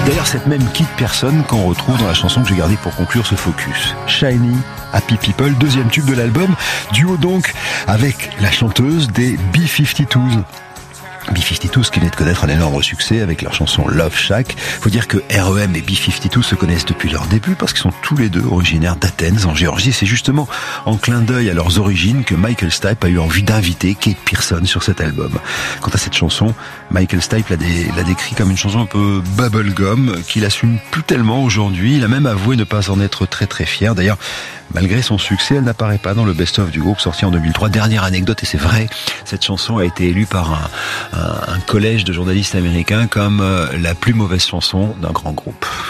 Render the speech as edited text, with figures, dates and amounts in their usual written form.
D'ailleurs, cette même Kit Pierson qu'on retrouve dans la chanson que j'ai gardée pour conclure ce focus. Shiny Happy People, deuxième tube de l'album. Duo donc avec la chanteuse des B-52s. B-52s qui venait de connaître un énorme succès avec leur chanson Love Shack. Faut dire que R.E.M. et B-52 se connaissent depuis leur début parce qu'ils sont tous les deux originaires d'Athènes en Géorgie. C'est justement en clin d'œil à leurs origines que Michael Stipe a eu envie d'inviter Kate Pierson sur cet album. Quant à cette chanson, Michael Stipe l'a décrit comme une chanson un peu bubblegum qu'il assume plus tellement aujourd'hui. Il a même avoué ne pas en être très très fier. D'ailleurs, malgré son succès, elle n'apparaît pas dans le best-of du groupe sorti en 2003. Dernière anecdote, et c'est vrai, cette chanson a été élue par un collège de journalistes américains comme la plus mauvaise chanson d'un grand groupe.